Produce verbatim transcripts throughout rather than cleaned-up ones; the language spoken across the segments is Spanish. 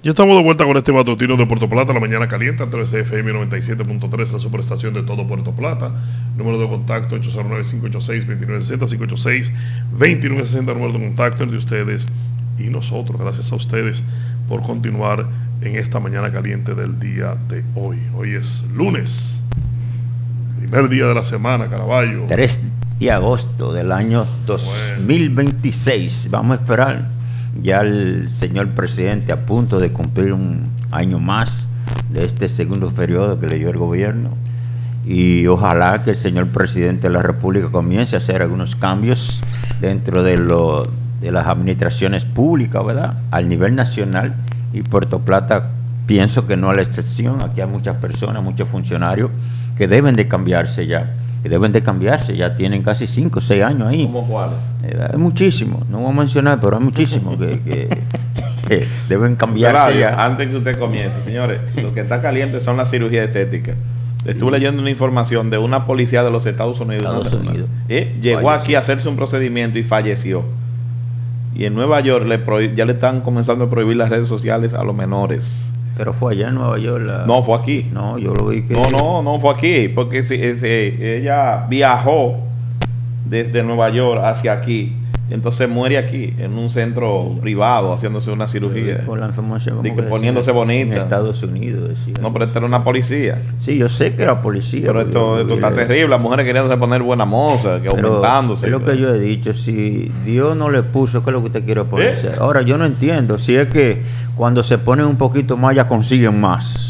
Ya estamos de vuelta con este matutino de Puerto Plata, la mañana caliente, a través de F M noventa y siete punto tres, la superestación de todo Puerto Plata. Número de contacto ocho cero nueve, cinco ocho seis, dos nueve seis cero, cinco ocho seis, dos nueve seis cero, número de contacto entre ustedes y nosotros. Gracias a ustedes por continuar en esta mañana caliente del día de hoy. Hoy es lunes, primer día de la semana, Caraballo. tres de agosto del año dos mil veintiséis. Bueno. Vamos a esperar. Ya el señor presidente a punto de cumplir un año más de este segundo periodo que le dio el gobierno, y ojalá que el señor presidente de la República comience a hacer algunos cambios dentro de, lo, de las administraciones públicas, ¿verdad? Al nivel nacional, y Puerto Plata pienso que no es la excepción. Aquí hay muchas personas, muchos funcionarios que deben de cambiarse ya. que deben de cambiarse, ya tienen casi cinco o seis años ahí. ¿Cómo cuáles? Eh, hay muchísimos, no voy a mencionar, pero hay muchísimos que, que, que deben cambiarse. Claro, ya. Antes que usted comience, señores, lo que está caliente son las cirugías estéticas. Estuve sí. leyendo una información de una policía de los Estados Unidos. Estados Unidos. Eh, llegó falleció. aquí a hacerse un procedimiento y falleció. Y en Nueva York le prohib- ya le están comenzando a prohibir las redes sociales a los menores. Pero fue allá en Nueva York. La... No, fue aquí. No, yo lo vi que... No, no, no fue aquí, porque si, si, ella viajó desde Nueva York hacia aquí, entonces muere aquí, en un centro privado, haciéndose una cirugía. Por la información. De que poniéndose bonita. En Estados Unidos, decía. No, pero esta era una policía. Sí, yo sé que era policía. Pero esto, esto está terrible, las mujeres queriéndose poner buena moza, que pero aumentándose. Es lo que yo he dicho, si Dios no le puso, ¿qué es lo que usted quiere ponerse? ¿Eh? Ahora, yo no entiendo, si es que cuando se ponen un poquito más ya consiguen más.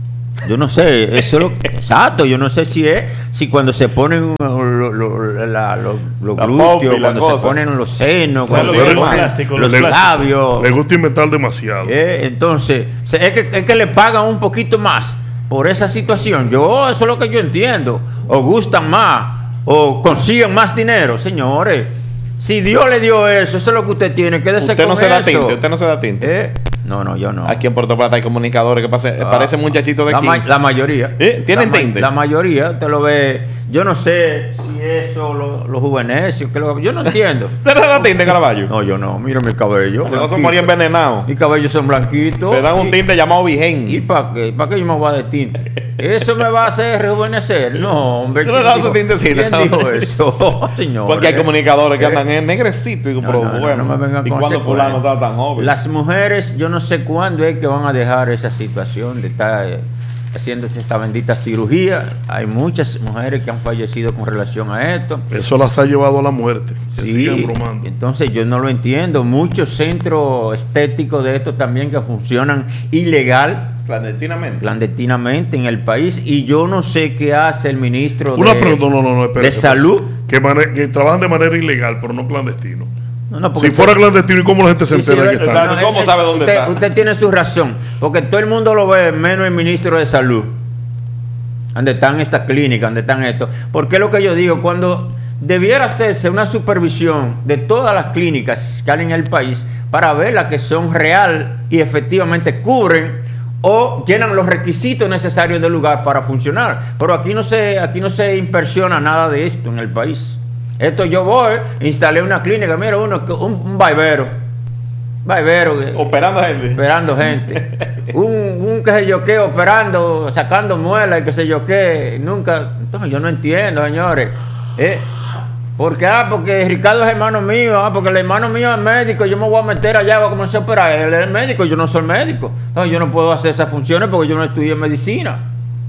Yo no sé, eso es lo exacto, yo no sé si es, si cuando se ponen los lo, la, lo, lo glúteos, cuando se cosa. ponen los senos, cuando se ponen plástico, los le, labios. Le gusta inventar demasiado. Eh, entonces, es que, es que le pagan un poquito más por esa situación. Yo, eso es lo que yo entiendo. O gustan más, o consiguen más dinero, señores. Si Dios le dio eso, eso es lo que usted tiene. Quédese usted con no se eso. da tinte, usted no se da tinte. ¿Eh? No, no, yo no. Aquí en Puerto Plata hay comunicadores que pase, ah, parecen muchachitos de la quince. Ma la mayoría. ¿Eh? ¿Tienen la tinte? Ma la mayoría, usted lo ve. Yo no sé si eso, los lo juvenecios, que lo, yo no entiendo. ¿Usted no da tinte, Caraballo? No, yo no. Mira mi cabello. No son morir envenenados. Mis cabellos son blanquitos. Se dan un tinte y, llamado Vigen. ¿Y para qué? ¿Para qué yo me voy a dar tinte? ¿Eso me va a hacer rejuvenecer? No, hombre. ¿Quién, dijo, su ¿quién dijo eso? Señor. Porque hay comunicadores que eh, andan en negrecito. Y digo, no, pero no, bueno, no, no me vengan ¿y con cuándo fulano está tan joven? Las mujeres, yo no sé cuándo es que van a dejar esa situación de estar eh, haciendo esta bendita cirugía. Hay muchas mujeres que han fallecido con relación a esto. Eso las ha llevado a la muerte. Se sí, siguen bromando. Entonces yo no lo entiendo. Muchos centros estéticos de esto también que funcionan ilegal. Clandestinamente. Clandestinamente en el país. Y yo no sé qué hace el ministro Una de, pregunta, no, no, no, espérate, de Salud. Que, que trabajan de manera ilegal, pero no clandestino. No, no, si fuera clandestino, ¿y cómo la gente se sí, entera sí, que está? No, ¿cómo sabe dónde usted, está? Usted tiene su razón, porque todo el mundo lo ve, menos el ministro de Salud. Donde están estas clínicas, donde están estos. Porque es lo que yo digo, cuando debiera hacerse una supervisión de todas las clínicas que hay en el país para ver las que son real y efectivamente cubren o llenan los requisitos necesarios del lugar para funcionar. Pero aquí no se, aquí no se inversiona nada de esto en el país. Esto yo voy, instalé una clínica, mira, uno, un, un vaivero. Vaivero. Operando gente. Operando gente. un, un que sé yo qué, operando, sacando muelas y que sé yo qué. Nunca. Entonces yo no entiendo, señores. ¿Eh? Porque, ah, porque Ricardo es hermano mío, ah, porque el hermano mío es médico, yo me voy a meter allá, voy a comenzar a operar. Él es médico, yo no soy médico. Entonces yo no puedo hacer esas funciones porque yo no estudié medicina.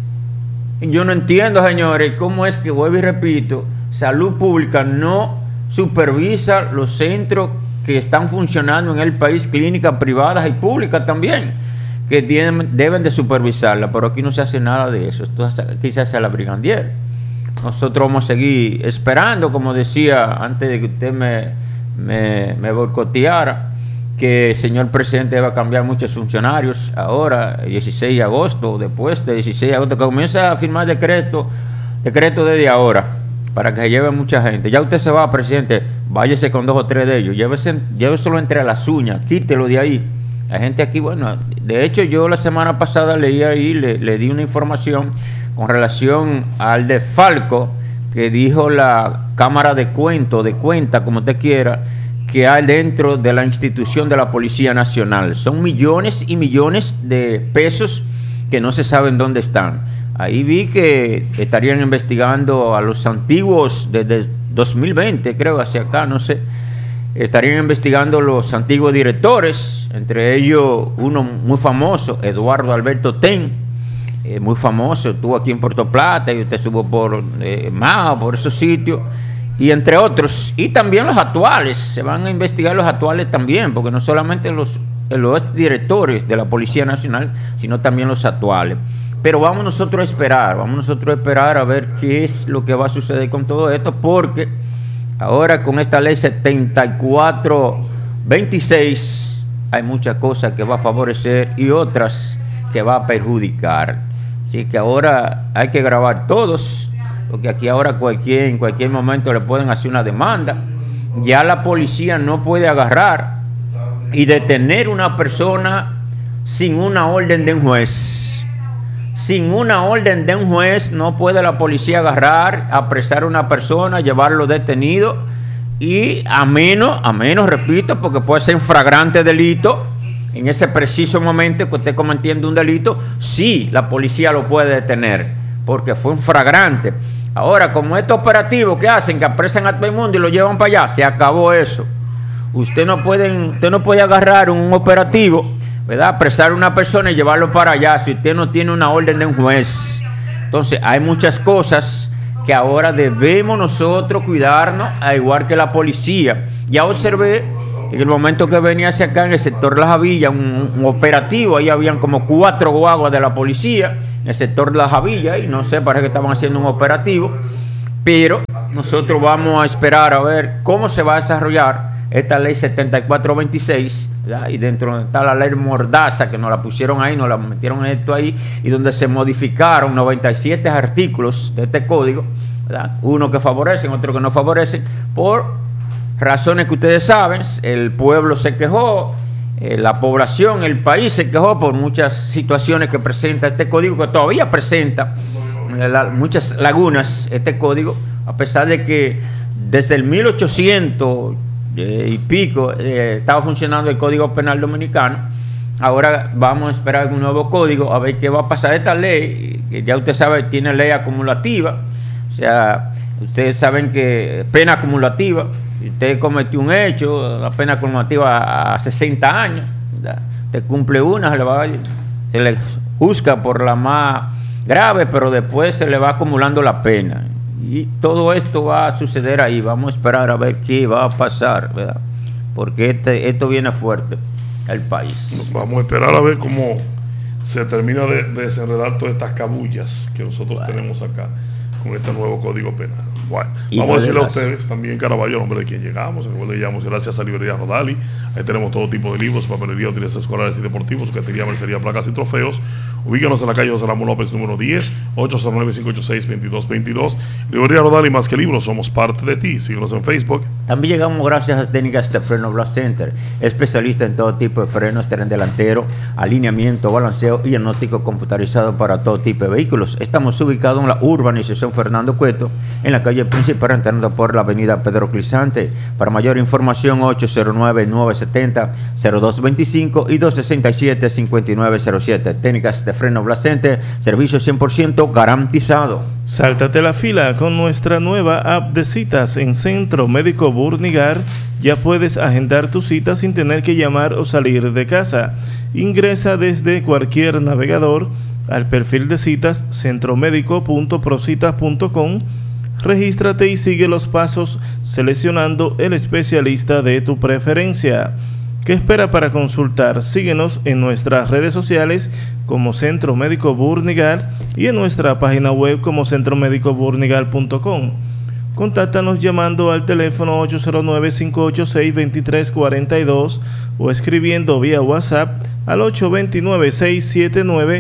Y yo no entiendo, señores, cómo es que, vuelvo y repito, Salud Pública no supervisa los centros que están funcionando en el país, clínicas privadas y públicas también, que tienen, deben de supervisarla, pero aquí no se hace nasa de eso. Esto aquí se hace a la brigandier. Nosotros vamos a seguir esperando, como decía antes de que usted me, me, me boicoteara, que el señor presidente va a cambiar muchos funcionarios ahora, el dieciséis de agosto, después del dieciséis de agosto, que comienza a firmar decreto, decreto desde ahora, para que se lleve mucha gente. Ya usted se va, presidente, váyase con dos o tres de ellos, llévese, lléveselo entre las uñas, quítelo de ahí. La gente aquí, bueno, de hecho yo la semana pasada leí ahí, le, le di una información con relación al desfalco que dijo la Cámara de Cuento, de Cuenta, como usted quiera, que hay dentro de la institución de la Policía Nacional. Son millones y millones de pesos que no se saben dónde están. Ahí vi que estarían investigando a los antiguos desde dos mil veinte, creo, hacia acá, no sé. Estarían investigando los antiguos directores, entre ellos uno muy famoso, Eduardo Alberto Ten, eh, muy famoso, estuvo aquí en Puerto Plata y usted estuvo por eh, Mao, por esos sitios, y entre otros, y también los actuales, se van a investigar los actuales también, porque no solamente los, los directores de la Policía Nacional, sino también los actuales. Pero vamos nosotros a esperar, vamos nosotros a esperar a ver qué es lo que va a suceder con todo esto, porque ahora con esta ley setenta y cuatro veintiséis hay muchas cosas que va a favorecer y otras que va a perjudicar. Así que ahora hay que grabar todos, porque aquí ahora cualquier, en cualquier momento le pueden hacer una demanda. Ya la policía no puede agarrar y detener una persona sin una orden de un juez. Sin una orden de un juez no puede la policía agarrar, apresar a una persona, llevarlo detenido y a menos, a menos, repito, porque puede ser un flagrante delito, en ese preciso momento que usted cometiendo un delito, sí, la policía lo puede detener, porque fue un flagrante. Ahora, como estos operativos que hacen, que apresan a todo el mundo y lo llevan para allá, se acabó eso. Usted no puede, usted no puede agarrar un operativo, ¿verdad?, apresar a una persona y llevarlo para allá si usted no tiene una orden de un juez. Entonces hay muchas cosas que ahora debemos nosotros cuidarnos, al igual que la policía. Ya observé en el momento que venía hacia acá en el sector de La Javilla un, un operativo, ahí habían como cuatro guaguas de la policía en el sector de La Javilla y no sé, parece que estaban haciendo un operativo, pero nosotros vamos a esperar a ver cómo se va a desarrollar esta ley setenta y cuatro veintiséis, ¿verdad? Y dentro está la ley Mordaza, que nos la pusieron ahí, nos la metieron esto ahí, y donde se modificaron noventa y siete artículos de este código, ¿verdad?, uno que favorecen, otro que no favorecen, por razones que ustedes saben. El pueblo se quejó, eh, la población, el país se quejó por muchas situaciones que presenta este código, que todavía presenta eh, la, muchas lagunas este código, a pesar de que desde el mil ochocientos y pico eh, estaba funcionando el Código Penal Dominicano. Ahora vamos a esperar un nuevo código a ver qué va a pasar. Esta ley, que ya usted sabe, tiene ley acumulativa, o sea, ustedes saben que pena acumulativa, si usted cometió un hecho, la pena acumulativa a sesenta años, ¿verdad?, usted cumple una, se le, va, se le juzga por la más grave, pero después se le va acumulando la pena. Y todo esto va a suceder ahí. Vamos a esperar a ver qué va a pasar, ¿verdad?, porque este, esto viene fuerte al país. Vamos a esperar a ver cómo se termina de, de desenredar todas estas cabullas que nosotros bueno. tenemos acá con este nuevo Código Penal. Bueno, y vamos a decirle a ustedes también, Caraballo, el nombre de quien llegamos, el cual le llamamos gracias a Librería Rodali. Ahí tenemos todo tipo de libros, papelería, útiles escolares y deportivos, sujetería, mercería, placas y trofeos. Ubícanos en la calle José Ramón López, número diez, ocho cero nueve, cinco ocho seis, dos dos dos dos. Librería Rodali, más que libros, somos parte de ti. Síguenos en Facebook. También llegamos gracias a Técnicas de Freno Blast Center, especialista en todo tipo de frenos, tren delantero, alineamiento, balanceo y diagnóstico computarizado para todo tipo de vehículos. Estamos ubicados en la urbanización Fernando Cueto, en la calle principal, entrando por la avenida Pedro Crisante. Para mayor información, ocho cero nueve, nueve siete cero, cero dos dos cinco y dos seis siete, cinco nueve cero siete. Técnicas de Freno Blast Center, servicio cien por ciento garantizado. Sáltate la fila con nuestra nueva app de citas en Centro Médico Burnigar. Ya puedes agendar tu cita sin tener que llamar o salir de casa. Ingresa desde cualquier navegador al perfil de citas centromédico punto procitas punto com. Regístrate y sigue los pasos seleccionando el especialista de tu preferencia. ¿Qué espera para consultar? Síguenos en nuestras redes sociales como Centro Médico Burnigar y en nuestra página web como centro médico burnigar punto com. Contáctanos llamando al teléfono ocho cero nueve, cinco ocho seis, dos tres cuatro dos o escribiendo vía WhatsApp al ocho dos nueve, seis siete nueve,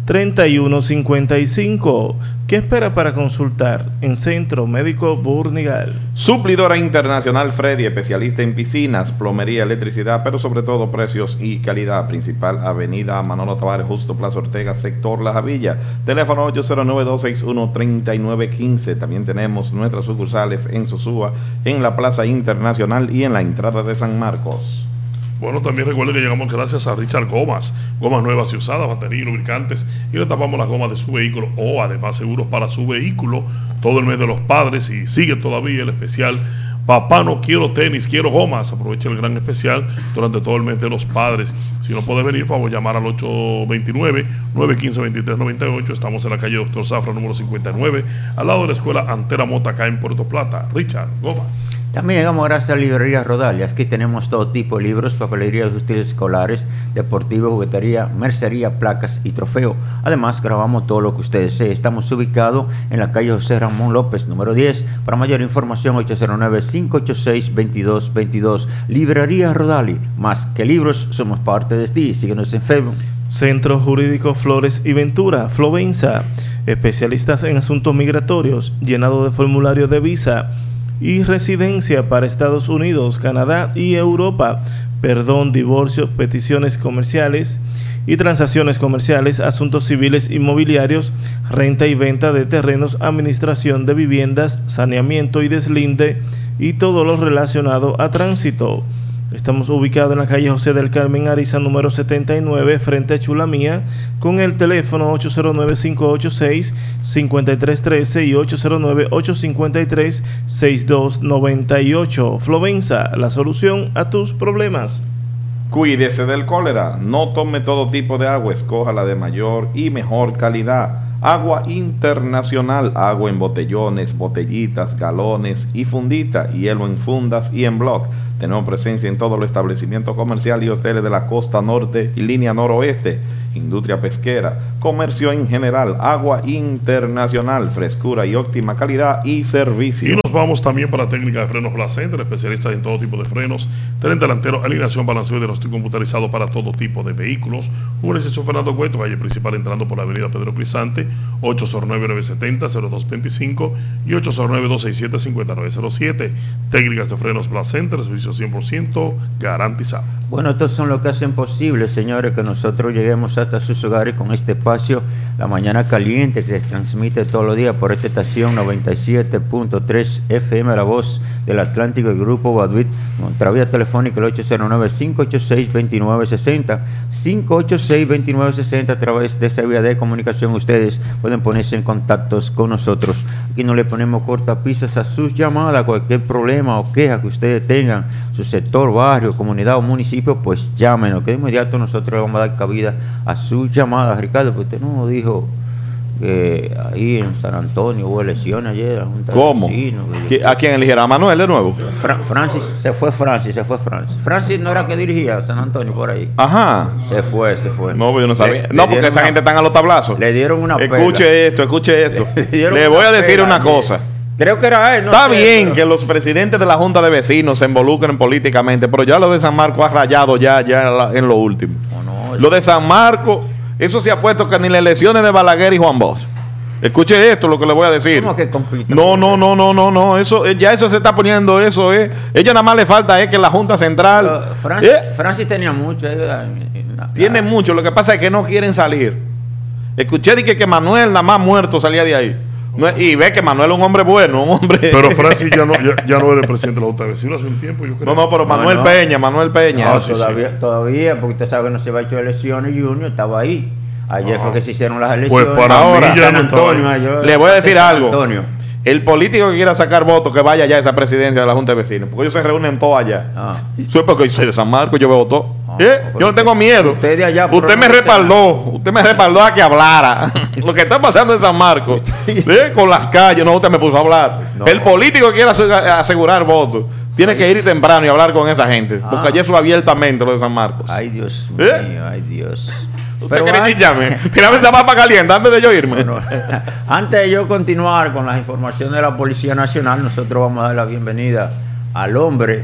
treinta y uno cincuenta y cinco. ¿Qué espera para consultar en Centro Médico Burnigal? Suplidora Internacional Freddy, especialista en piscinas, plomería, electricidad, pero sobre todo precios y calidad. Principal Avenida Manolo Tavares, Justo Plaza Ortega, sector La Javilla. Teléfono ocho cero nueve, dos seis uno, tres nueve uno cinco. También tenemos nuestras sucursales en Sosúa, en la Plaza Internacional y en la entrada de San Marcos. Bueno, también recuerden que llegamos gracias a Richard Gomas, gomas nuevas y usadas, baterías y lubricantes, y le tapamos las gomas de su vehículo o además seguros para su vehículo todo el mes de los padres, y sigue todavía el especial Papá no quiero tenis, quiero gomas. Aprovecha el gran especial durante todo el mes de los padres. Si no puede venir, favor llamar al ocho dos nueve, nueve uno cinco, dos tres nueve ocho. Estamos en la calle Doctor Zafra, número cincuenta y nueve, al lado de la escuela Antera Mota, acá en Puerto Plata. Richard Gomas. También llegamos gracias a Librería Rodalias. Aquí tenemos todo tipo de libros, papelería de útiles escolares, deportivos, juguetería, mercería, placas y trofeo. Además, grabamos todo lo que usted desee. Estamos ubicados en la calle José Ramón López, número diez. Para mayor información, ocho cero nueve, cinco ocho seis, dos dos dos dos. Librería Rodali. Más que libros, somos parte de ti. Síguenos en Facebook. Centro Jurídico Flores y Ventura, Flovenza. Especialistas en asuntos migratorios, llenado de formulario de visa y residencia para Estados Unidos, Canadá y Europa, perdón, divorcio, peticiones comerciales y transacciones comerciales, asuntos civiles inmobiliarios, renta y venta de terrenos, administración de viviendas, saneamiento y deslinde y todo lo relacionado a tránsito. Estamos ubicados en la calle José del Carmen Ariza, número setenta y nueve, frente a Chulamía, con el teléfono ocho cero nueve, cinco ocho seis, cinco tres uno tres y ocho cero nueve, ocho cinco tres, seis dos nueve ocho. Flovenza, la solución a tus problemas. Cuídese del cólera. No tome todo tipo de agua, escoja la de mayor y mejor calidad. Agua internacional, agua en botellones, botellitas, galones y fundita, hielo en fundas y en bloc. Tenemos presencia en todos los establecimientos comerciales y hoteles de la costa norte y línea noroeste, industria pesquera, comercio en general, agua internacional, frescura y óptima calidad y servicio. Y nos vamos también para la técnica de frenos Placenter, especialistas en todo tipo de frenos, tren delantero, alineación, balanceo y diagnóstico computarizado para todo tipo de vehículos. Un exceso Fernando Cueto, calle principal entrando por la avenida Pedro Crisante, ocho cero nueve, nueve siete cero, cero dos dos cinco y ocho cero nueve, dos seis siete, cinco nueve cero siete. Técnicas de frenos Placenter, servicio cien por ciento garantizado. Bueno, estos son los que hacen posible, señores, que nosotros lleguemos hasta sus hogares con este espacio, La Mañana Caliente, que se transmite todos los días por esta estación noventa y siete punto tres F M, la voz del Atlántico, el Grupo Baduit. Nuestra vía telefónica el ocho cero nueve, cinco ocho seis, dos nueve seis cero, cinco ocho seis, dos nueve seis cero. A través de esa vía de comunicación ustedes pueden ponerse en contactos con nosotros. Aquí no le ponemos cortapisas a sus llamadas, cualquier problema o queja que ustedes tengan, su sector, barrio, comunidad o municipio, pues llámenos, que de inmediato nosotros le vamos a dar cabida a sus llamadas. Ricardo, pues usted no dijo que ahí en San Antonio hubo elecciones ayer. ¿Cómo? Que, ¿A quién eligiera? ¿A Manuel de nuevo? Fra Francis, se fue Francis, se fue Francis. Francis no era que dirigía San Antonio por ahí. Ajá. Se fue, se fue. No, yo no sabía. Le, no, le porque esa una, gente están a los tablazos. Le dieron una Escuche pela. esto, escuche esto. Le, le voy a decir una ayer. cosa. Creo que era él. No Está sé, bien pero... que los presidentes de la Junta de Vecinos se involucren políticamente, pero ya lo de San Marcos ha rayado ya, ya en lo último. Oh, no, lo de San Marcos, eso se ha puesto que ni las elecciones de Balaguer y Juan Bosch. Escuche esto, lo que le voy a decir. ¿Cómo que compite? No, no, no, no, no, no. Eso, ya eso se está poniendo, eso es. Ella nada más le falta es que la Junta Central. Pero Francis, eh, Francis tenía mucho. Eh, tiene mucho. Lo que pasa es que no quieren salir. Escuché de que, que Manuel nada más muerto salía de ahí. No, y ve que Manuel es un hombre bueno, un hombre. Pero Francis ya no, ya, ya no era el presidente de la Junta de Vecinos hace un tiempo, yo creo. No, no, pero Manuel no, no. Peña, Manuel Peña. No, sí, todavía, sí. todavía, porque usted sabe que no se va a echar elecciones. Junior estaba ahí. Ayer no. fue que se hicieron las elecciones. Pues para ahora, mí ya San no estaba Antonio, ahí. yo, Le voy a decir San algo. Antonio. El político que quiera sacar votos, que vaya ya a esa presidencia de la Junta de Vecinos, porque ellos se reúnen todos allá. Ah. Soy porque soy de San Marcos, yo veo todo. Ah, ¿Eh? porque Yo no tengo miedo. usted de allá, usted pero me no respaldó, usted me respaldó a que hablara. Lo que está pasando en San Marcos, ¿eh? Con las calles, no, usted me puso a hablar. No. El político que quiera asegurar votos, tiene que ir temprano y hablar con esa gente, Ah. porque ayer fue abiertamente lo de San Marcos. Ay, Dios ¿Eh? mío, ay, Dios. ¿Usted Pero quiere antes- que llame? Tírame esa papa caliente antes de yo irme. Bueno, antes de yo continuar con las informaciones de la Policía Nacional, nosotros vamos a dar la bienvenida al hombre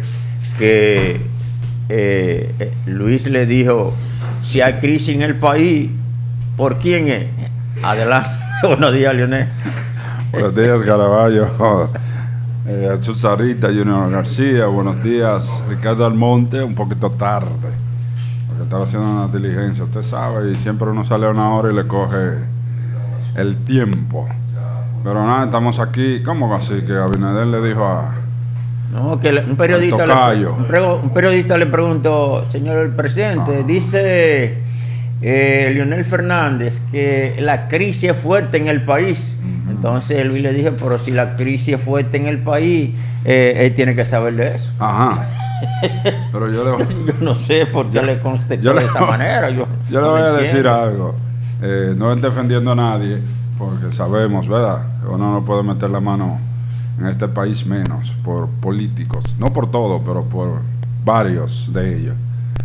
que eh, eh, Luis le dijo, si hay crisis en el país, ¿Por quién es? Adelante. Buenos días, Leonel. Buenos días, Caraballo. Eh, Chuzarita, Junior García. Buenos días, Ricardo Almonte. Un poquito tarde, porque estaba haciendo una diligencia, usted sabe, y siempre uno sale a una hora y le coge el tiempo. Pero nada, estamos aquí. ¿Cómo así? Que Abinader le dijo a... No, que le, un, periodista le, un, pre, un periodista le preguntó, señor el presidente, ah. dice eh, Leonel Fernández que la crisis es fuerte en el país. Uh-huh. Entonces Luis le dijo, pero si la crisis es fuerte en el país, eh, él tiene que saber de eso. Ajá. Pero yo, le, yo no sé por qué le contestó de esa manera. Yo, yo no le voy a entiendo. decir algo. Eh, no es defendiendo a nadie, porque sabemos, ¿verdad? Uno no puede meter la mano en este país menos por políticos, no por todo, pero por varios de ellos.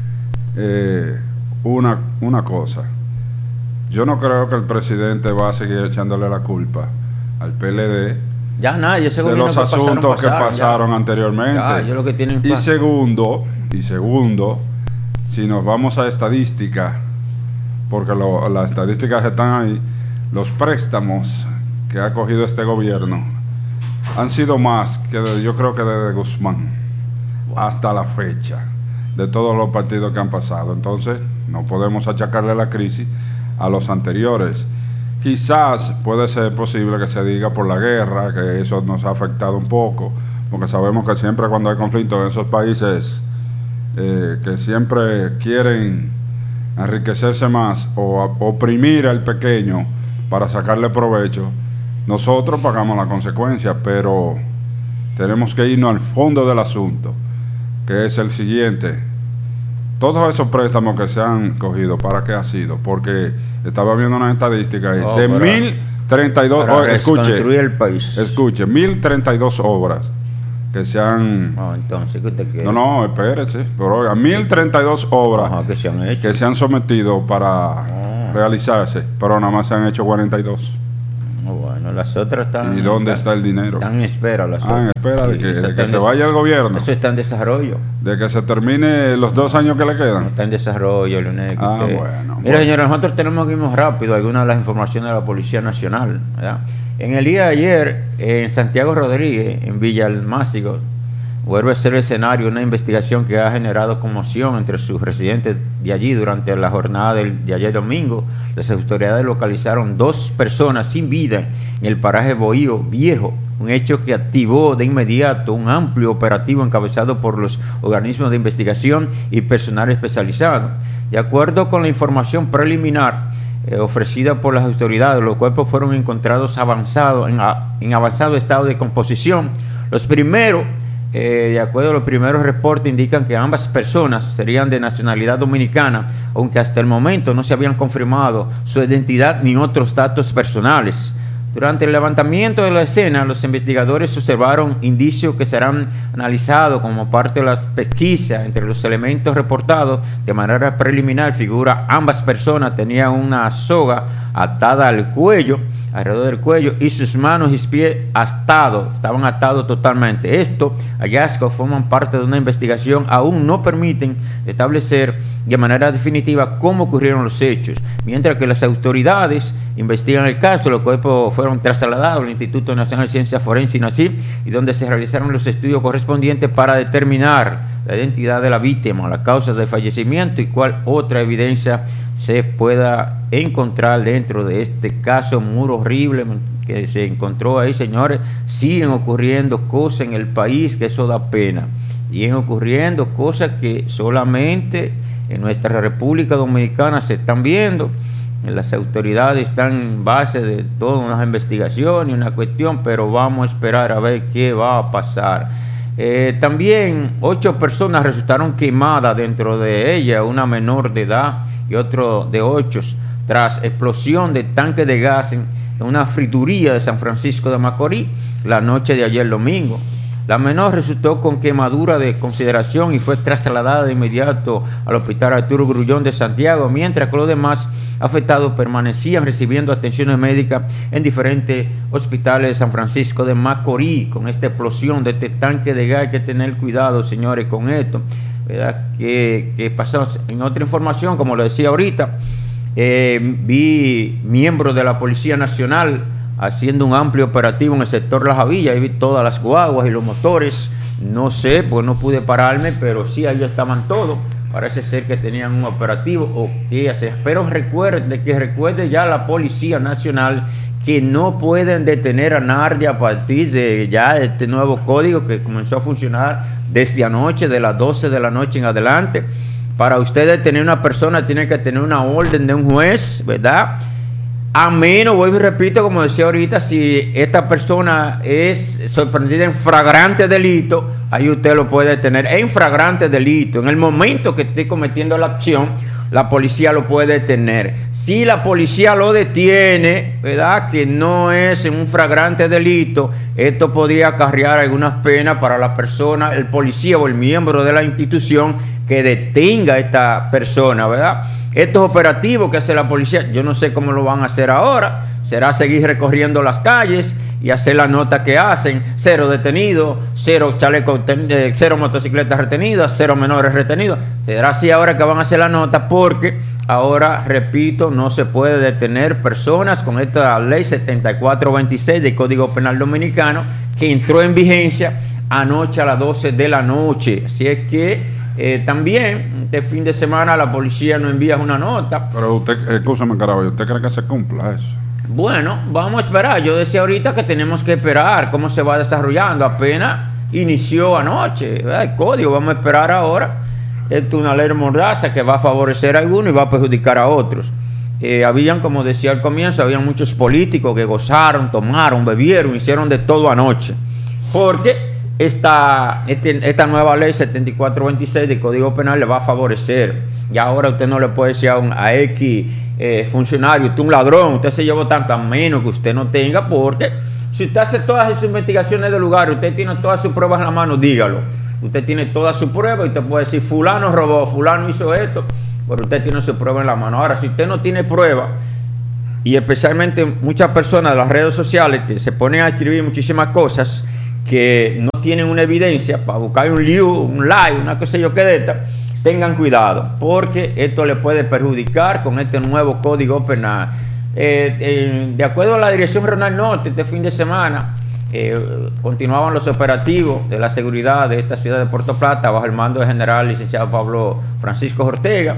Eh, una, una cosa, yo no creo que el presidente va a seguir echándole la culpa al P L D ya nadie de los que asuntos pasaron, que pasaron ya. anteriormente. Ya, yo lo que tienen y segundo, y segundo, si nos vamos a estadística, porque lo, las estadísticas están ahí, los préstamos que ha cogido este gobierno han sido más que de, yo creo que desde Guzmán wow. hasta la fecha, de todos los partidos que han pasado. Entonces no podemos achacarle la crisis a los anteriores. Quizás puede ser posible que se diga por la guerra, que eso nos ha afectado un poco, porque sabemos que siempre cuando hay conflicto en esos países eh, que siempre quieren enriquecerse más o a, oprimir al pequeño para sacarle provecho, nosotros pagamos la consecuencia, pero tenemos que irnos al fondo del asunto, que es el siguiente. Todos esos préstamos que se han cogido, ¿para qué ha sido? Porque estaba viendo una estadística ahí, oh, de para, mil treinta y dos, oh, escuche, el país. escuche, mil treinta y dos obras que se han... No, entonces, ¿qué te no, no, espérese, pero oiga, mil treinta y dos obras Ajá, que, se han hecho. que se han sometido para ah. realizarse, pero nada más se han hecho cuarenta y dos. Bueno, las otras están... ¿Y dónde está el dinero? Están en espera las Ah, en espera de que, sí, de que se vaya el gobierno. Eso está en desarrollo. De que se termine los dos años que le quedan. No está en desarrollo, Leonel. Ah, usted... bueno. Mira, bueno. señores, nosotros tenemos que irnos rápido algunas de las informaciones de la Policía Nacional, ¿verdad? En el día de ayer, en Santiago Rodríguez, en Villa Almácigo, vuelve a ser el escenario de una investigación que ha generado conmoción entre sus residentes de allí durante la jornada del, de ayer domingo. Las autoridades localizaron dos personas sin vida en el paraje Bohío Viejo, un hecho que activó de inmediato un amplio operativo encabezado por los organismos de investigación y personal especializado. De acuerdo con la información preliminar eh, ofrecida por las autoridades, los cuerpos fueron encontrados avanzados, en, a, en avanzado estado de composición. Los primeros Eh, de acuerdo a los primeros reportes, indican que ambas personas serían de nacionalidad dominicana, aunque hasta el momento no se habían confirmado su identidad ni otros datos personales. Durante el levantamiento de la escena, los investigadores observaron indicios que serán analizados como parte de las pesquisas. Entre los elementos reportados de manera preliminar figura ambas personas tenían una soga atada al cuello, alrededor del cuello, y sus manos y pies atados, estaban atados totalmente. Estos hallazgos forman parte de una investigación, aún no permiten establecer de manera definitiva cómo ocurrieron los hechos. Mientras que las autoridades investigan el caso, los cuerpos fueron trasladados al Instituto Nacional de Ciencias Forenses, INACIF, y donde se realizaron los estudios correspondientes para determinar la identidad de la víctima, las causas de fallecimiento y cuál otra evidencia se pueda encontrar dentro de este caso muy horrible que se encontró ahí. Señores, siguen ocurriendo cosas en el país que eso da pena. Siguen ocurriendo cosas que solamente en nuestra República Dominicana se están viendo. Las autoridades están en base de toda una investigación y una cuestión, pero vamos a esperar a ver qué va a pasar. Eh, también ocho personas resultaron quemadas dentro de ella, una menor de edad y otro de ocho, tras explosión de tanque de gas en, en una frituría de San Francisco de Macorís la noche de ayer domingo. La menor resultó con quemadura de consideración y fue trasladada de inmediato al Hospital Arturo Grullón de Santiago, mientras que los demás afectados permanecían recibiendo atenciones médicas en diferentes hospitales de San Francisco de Macorís. Con esta explosión de este tanque de gas hay que tener cuidado, señores, con esto, ¿verdad? Que, que pasamos en otra información, como lo decía ahorita, Eh, vi miembros de la Policía Nacional haciendo un amplio operativo en el sector Las Avillas. Y vi todas las guaguas y los motores. No sé, pues no pude pararme, pero sí, ahí estaban todos. Parece ser que tenían un operativo o qué hacer. Pero recuerde que recuerde ya la Policía Nacional que no pueden detener a nadie a partir de ya este nuevo código que comenzó a funcionar desde anoche, de las doce de la noche en adelante. Para usted detener a una persona tiene que tener una orden de un juez, ¿verdad? A menos, vuelvo y repito, como decía ahorita, si esta persona es sorprendida en flagrante delito, ahí usted lo puede detener en flagrante delito. En el momento que esté cometiendo la acción, la policía lo puede detener. Si la policía lo detiene, ¿verdad?, que no es en un flagrante delito, esto podría acarrear algunas penas para la persona, el policía o el miembro de la institución que detenga a esta persona, ¿verdad? Estos operativos que hace la policía, yo no sé cómo lo van a hacer ahora. Será seguir recorriendo las calles y hacer la nota que hacen: cero detenidos, cero chalecos, cero motocicletas retenidas, cero menores retenidos. Será así ahora que van a hacer la nota, porque ahora, repito, no se puede detener personas con esta ley setenta y cuatro veintiséis del Código Penal Dominicano, que entró en vigencia anoche a las doce de la noche. Así es que Eh, también este fin de semana la policía nos envía una nota. Pero usted, escúchame, Caraballo, ¿usted cree que se cumpla eso? Bueno, vamos a esperar. Yo decía ahorita que tenemos que esperar cómo se va desarrollando. Apenas inició anoche, ¿verdad?, el código. Vamos a esperar ahora. Esto es una ley mordaza que va a favorecer a algunos y va a perjudicar a otros. Eh, habían, como decía al comienzo, habían muchos políticos que gozaron, tomaron, bebieron, hicieron de todo anoche. Porque Esta, este, esta nueva ley setenta y cuatro veintiséis del Código Penal le va a favorecer. Y ahora usted no le puede decir a, un, a X eh, funcionario: usted es un ladrón, usted se llevó tanto, a menos que usted no tenga, porque si usted hace todas sus investigaciones del lugar, usted tiene todas sus pruebas en la mano, dígalo. Usted tiene todas sus pruebas y usted puede decir: fulano robó, fulano hizo esto, pero usted tiene sus pruebas en la mano. Ahora, si usted no tiene pruebas, y especialmente muchas personas de las redes sociales que se ponen a escribir muchísimas cosas que no tienen una evidencia para buscar un lío, un like, una cosa yo que de esta, tengan cuidado, porque esto le puede perjudicar con este nuevo Código Penal. Eh, eh, de acuerdo a la Dirección Regional Norte, este fin de semana eh, continuaban los operativos de la seguridad de esta ciudad de Puerto Plata bajo el mando del general licenciado Pablo Francisco Ortega,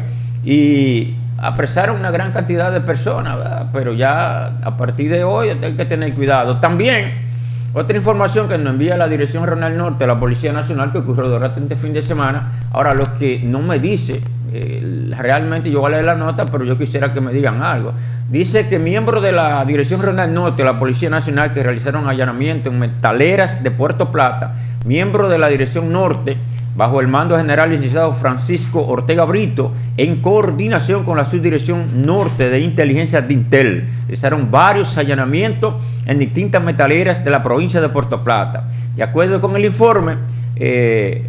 y apresaron una gran cantidad de personas, ¿verdad? Pero ya a partir de hoy hay que tener cuidado. También otra información que nos envía la Dirección Regional Norte de la Policía Nacional, que ocurrió durante este fin de semana. Ahora, lo que no me dice, eh, realmente yo voy a leer la nota, pero yo quisiera que me digan algo. Dice que miembros de la Dirección Regional Norte de la Policía Nacional que realizaron allanamiento en metaleras de Puerto Plata, miembros de la Dirección Norte, bajo el mando general licenciado Francisco Ortega Brito, en coordinación con la Subdirección Norte de Inteligencia de Intel, realizaron varios allanamientos en distintas metaleras de la provincia de Puerto Plata. De acuerdo con el informe, eh,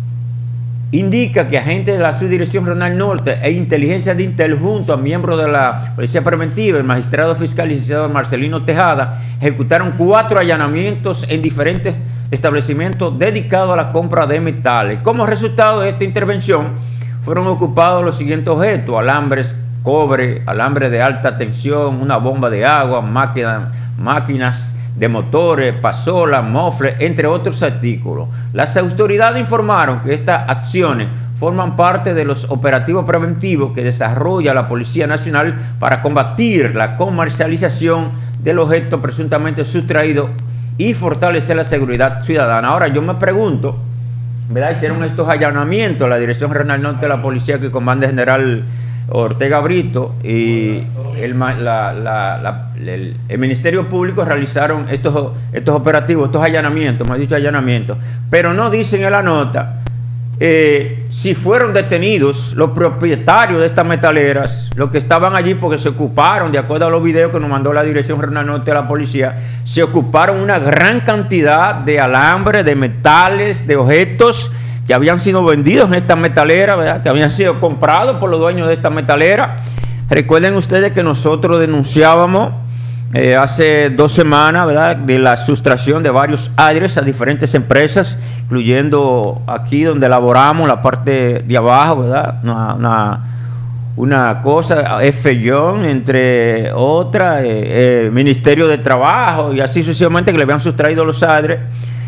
indica que agentes de la Subdirección Regional Norte e Inteligencia de Intel, junto a miembros de la Policía Preventiva, el magistrado fiscal licenciado Marcelino Tejada, ejecutaron cuatro allanamientos en diferentes establecimientos dedicados a la compra de metales. Como resultado de esta intervención, fueron ocupados los siguientes objetos: alambres, cobre, alambre de alta tensión, una bomba de agua, máquina, máquinas de motores, pasolas, mofles, entre otros artículos. Las autoridades informaron que estas acciones forman parte de los operativos preventivos que desarrolla la Policía Nacional para combatir la comercialización del objeto presuntamente sustraído y fortalecer la seguridad ciudadana. Ahora, yo me pregunto, ¿verdad? Hicieron estos allanamientos la Dirección Regional Norte de la Policía que comanda el general Ortega Brito y el, la, la, la, el, el Ministerio Público realizaron estos, estos operativos, estos allanamientos, me ha dicho allanamientos, pero no dicen en la nota eh, si fueron detenidos los propietarios de estas metaleras, los que estaban allí, porque se ocuparon, de acuerdo a los videos que nos mandó la Dirección Regional Norte de la Policía, se ocuparon una gran cantidad de alambre, de metales, de objetos que habían sido vendidos en esta metalera, ¿verdad?, que habían sido comprados por los dueños de esta metalera. Recuerden ustedes que nosotros denunciábamos eh, hace dos semanas, ¿verdad?, de la sustracción de varios aires a diferentes empresas, incluyendo aquí donde elaboramos la parte de abajo, ¿verdad?, una, una, una cosa, Fellón, entre otra, eh, eh, Ministerio de Trabajo y así sucesivamente, que le habían sustraído los ADRE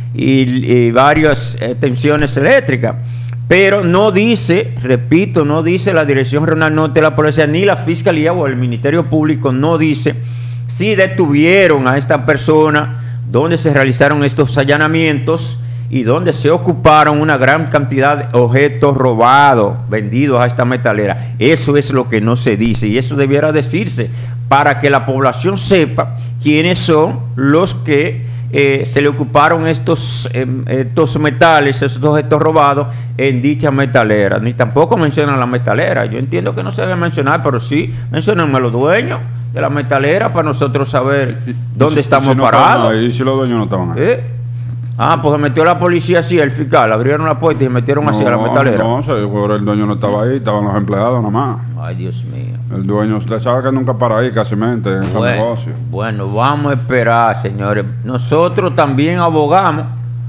y, y varias eh, tensiones eléctricas. Pero no dice, repito, no dice la Dirección Regional Norte de la Policía, ni la Fiscalía o el Ministerio Público, no dice si detuvieron a esta persona, dónde se realizaron estos allanamientos y donde se ocuparon una gran cantidad de objetos robados, vendidos a esta metalera. Eso es lo que no se dice y eso debiera decirse para que la población sepa quiénes son los que eh, se le ocuparon estos, eh, estos metales, estos objetos robados en dicha metalera. Ni tampoco mencionan la metalera. Yo entiendo que no se debe mencionar, pero sí mencionan a los dueños de la metalera para nosotros saber y, dónde y si, estamos si no parados. Ahí, si los dueños no estaban ahí. ¿Eh? Ah, pues se metió la policía así, el fiscal, abrieron la puerta y se metieron no, así a la metalera. No, seguro el dueño no estaba ahí, estaban los empleados nomás. Ay, Dios mío. El dueño, usted sabe que nunca para ahí casi mente en esos Bueno, negocios. bueno, vamos a esperar, señores. Nosotros también abogamos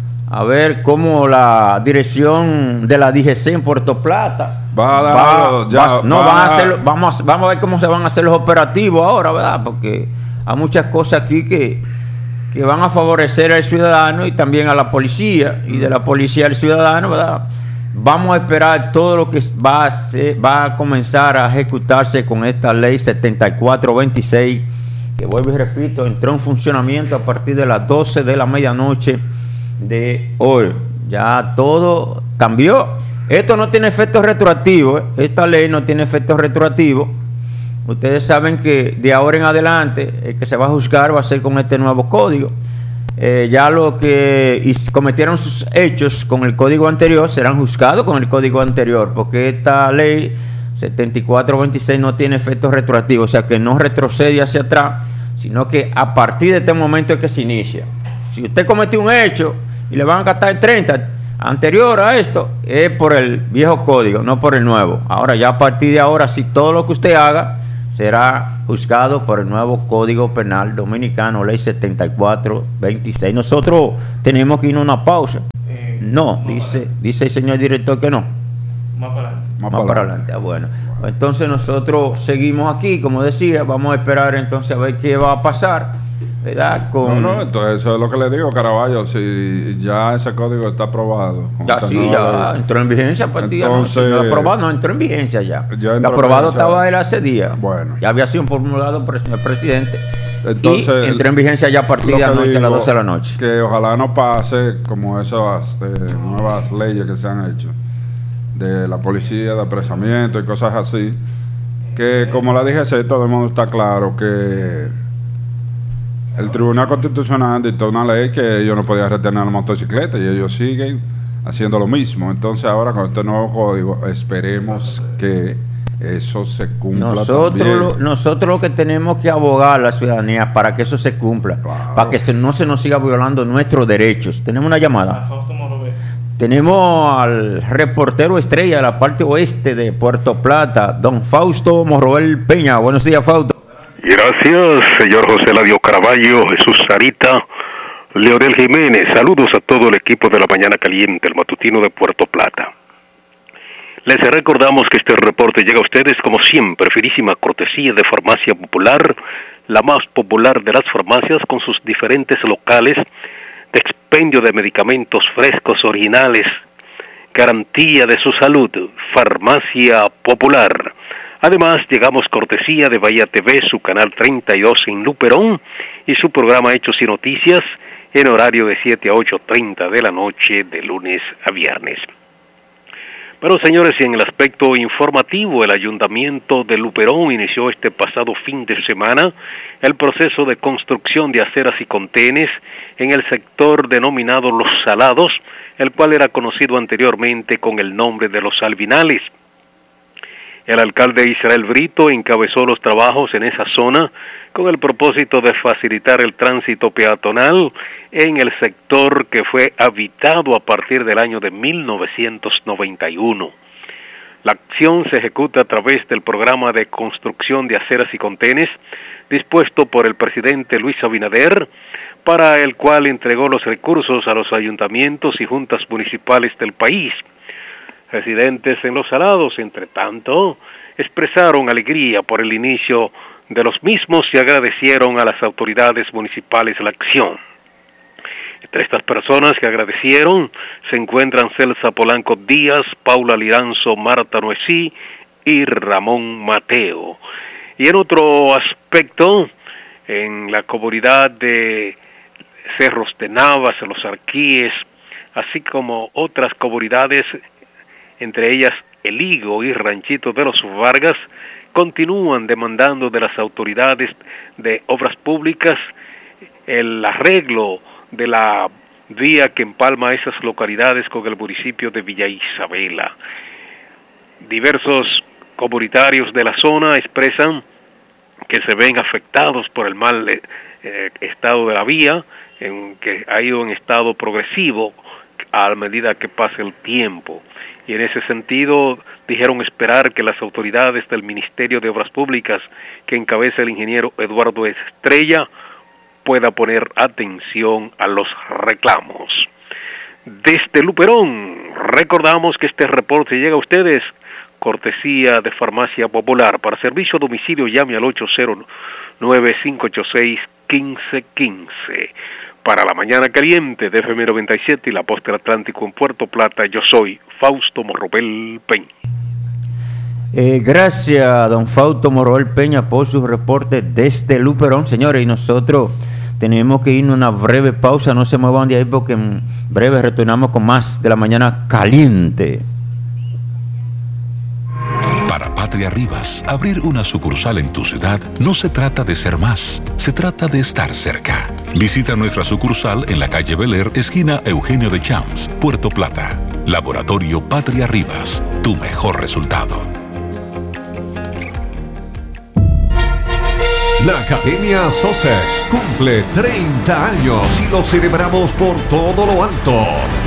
a ver cómo la dirección de la D G C en Puerto Plata Va a dar, va- ya, va- no va van a a- hacer, vamos, a- vamos a ver cómo se van a hacer los operativos ahora, ¿verdad? Porque hay muchas cosas aquí que, que van a favorecer al ciudadano y también a la policía, y de la policía al ciudadano, ¿verdad? Vamos a esperar todo lo que va a, ser- va a comenzar a ejecutarse con esta ley setenta y cuatro veintiséis, que vuelvo y repito, entró en funcionamiento a partir de las doce de la medianoche de hoy. Ya todo cambió. Esto no tiene efectos retroactivos, ¿eh? Esta ley no tiene efectos retroactivos. Ustedes saben que de ahora en adelante el que se va a juzgar va a ser con este nuevo código. Eh, ya los que is- cometieron sus hechos con el código anterior serán juzgados con el código anterior, porque esta ley setenta y cuatro veintiséis no tiene efectos retroactivos, o sea que no retrocede hacia atrás, sino que a partir de este momento es que se inicia. Si usted cometió un hecho y le van a gastar el treinta anterior a esto, es por el viejo código, no por el nuevo. Ahora ya a partir de ahora, si todo lo que usted haga será juzgado por el nuevo Código Penal Dominicano, ley setenta y cuatro veintiséis. Nosotros tenemos que ir a una pausa. Eh, No, más dice, para dice el señor director que no. Más para adelante. Más Más para para adelante. adelante. Ah, bueno. Entonces nosotros seguimos aquí, como decía, vamos a esperar entonces a ver qué va a pasar, ¿verdad? Con... No, no, entonces eso es lo que le digo, Caraballo. Si ya ese código está aprobado. con Ya esta sí, nueva ya ley. entró en vigencia a partir de anoche. Entonces- No, aprobado, no, entró en vigencia ya. Ya Lo entró en aprobado vigencia. estaba él hace días. Bueno. Ya había sido formulado por el señor presidente. Entonces, y entró en vigencia ya a partir Lo de que anoche, a las digo, doce de la noche. Que ojalá no pase como esas eh, nuevas leyes que se han hecho de la policía, de apresamiento y cosas así. Que como la dije, todo el mundo está claro que el Tribunal Constitucional dictó una ley que ellos no podían retener la motocicleta y ellos siguen haciendo lo mismo. Entonces ahora con este nuevo código esperemos que eso se cumpla Nosotros también. lo, nosotros lo que tenemos que abogar a la ciudadanía para que eso se cumpla, Claro. para que se- no se nos siga violando nuestros derechos. Tenemos una A llamada. Fausto Morobé. Tenemos al reportero estrella de la parte oeste de Puerto Plata, don Fausto Morroel Peña. Buenos días, Fausto. Gracias, señor José Ladio Caraballo, Jesús Sarita, Leonel Jiménez. Saludos a todo el equipo de la Mañana Caliente, el matutino de Puerto Plata. Les recordamos que este reporte llega a ustedes, como siempre, finísima cortesía de Farmacia Popular, la más popular de las farmacias, con sus diferentes locales de expendio de medicamentos frescos, originales, garantía de su salud. Farmacia Popular. Además, llegamos cortesía de Bahía T V, su canal treinta y dos en Luperón, y su programa Hechos y Noticias, en horario de siete a ocho treinta de la noche, de lunes a viernes. Pero señores, en el aspecto informativo, el Ayuntamiento de Luperón inició este pasado fin de semana el proceso de construcción de aceras y contenes en el sector denominado Los Salados, el cual era conocido anteriormente con el nombre de Los Albinales. El alcalde Israel Brito encabezó los trabajos en esa zona con el propósito de facilitar el tránsito peatonal en el sector que fue habitado a partir del año de mil novecientos noventa y uno. La acción se ejecuta a través del programa de construcción de aceras y contenes dispuesto por el presidente Luis Abinader, para el cual entregó los recursos a los ayuntamientos y juntas municipales del país. Residentes en Los Salados, entre tanto, expresaron alegría por el inicio de los mismos y agradecieron a las autoridades municipales la acción. Entre estas personas que agradecieron se encuentran Celsa Polanco Díaz, Paula Liranzo, Marta Noesí y Ramón Mateo. Y en otro aspecto, en la comunidad de Cerros de Navas, Los Arquíes, así como otras comunidades, entre ellas El Higo y Ranchito de los Vargas, continúan demandando de las autoridades de obras públicas el arreglo de la vía que empalma esas localidades con el municipio de Villa Isabela. Diversos comunitarios de la zona expresan que se ven afectados por el mal eh, estado de la vía, en que ha ido en estado progresivo a medida que pasa el tiempo. Y en ese sentido dijeron esperar que las autoridades del Ministerio de Obras Públicas, que encabeza el ingeniero Eduardo Estrella, pueda poner atención a los reclamos. Desde Luperón, recordamos que este reporte llega a ustedes cortesía de Farmacia Popular. Para servicio a domicilio llame al ocho cero nueve, cinco ocho seis, uno cinco uno cinco. Para la mañana caliente de F M noventa y siete y la Posta del Atlántico en Puerto Plata, yo soy Fausto Morrobel Peña. Eh, gracias, don Fausto Morrobel Peña, por su reporte desde Luperón. Señores, y nosotros tenemos que irnos a una breve pausa. No se muevan de ahí porque en breve retornamos con más de la mañana caliente. Para Patria Rivas, abrir una sucursal en tu ciudad no se trata de ser más, se trata de estar cerca. Visita nuestra sucursal en la calle Bel Air, esquina Eugenio de Champs, Puerto Plata. Laboratorio Patria Rivas, tu mejor resultado. La Academia Sussex cumple treinta años y lo celebramos por todo lo alto.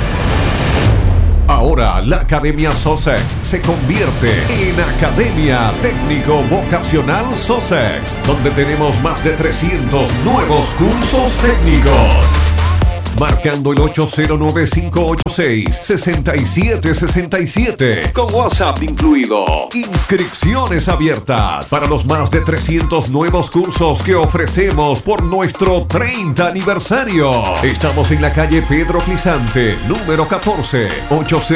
Ahora la Academia Sussex se convierte en Academia Técnico Vocacional Sussex, donde tenemos más de trescientos nuevos cursos técnicos. Marcando el ocho cero nueve, cinco ocho seis, seis siete seis siete, con WhatsApp incluido. Inscripciones abiertas para los más de trescientos nuevos cursos que ofrecemos por nuestro treinta aniversario. Estamos en la calle Pedro Clisante, número catorce, ocho cero